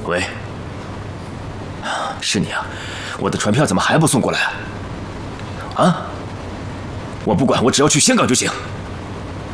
喂，是你啊？我的船票怎么还不送过来啊？啊？我不管，我只要去香港就行。